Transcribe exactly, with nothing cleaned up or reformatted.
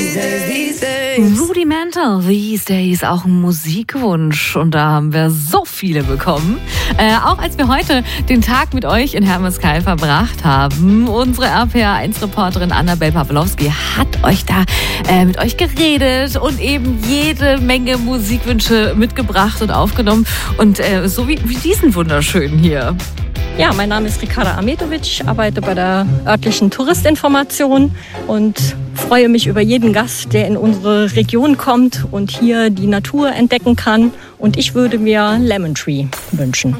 Rudimental These Days, auch ein Musikwunsch. Und da haben wir so viele bekommen. Äh, auch als wir heute den Tag mit euch in Hermeskeil verbracht haben. Unsere R P R eins Reporterin Annabel Pawlowski hat euch da äh, mit euch geredet und eben jede Menge Musikwünsche mitgebracht und aufgenommen. Und äh, so wie, wie diesen wunderschönen hier. Ja, mein Name ist Ricarda Ametovic, arbeite bei der örtlichen Touristinformation und freue mich über jeden Gast, der in unsere Region kommt und hier die Natur entdecken kann. Und ich würde mir Lemon Tree wünschen.